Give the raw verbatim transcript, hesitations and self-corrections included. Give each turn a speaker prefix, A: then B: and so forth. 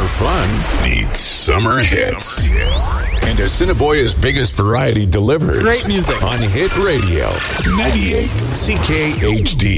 A: fun needs summer hits. And Assiniboia's biggest variety delivers.
B: Great music.
A: On Hit Radio. ninety-eight C K H D.